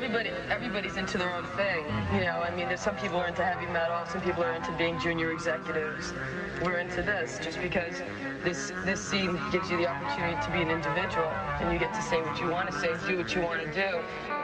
everybody's into their own thing. You know, I mean, there's some people are into heavy metal, some people are into being junior executives. We're into this just because this scene gives you the opportunity to be an individual and you get to say what you want to say, do what you want to do.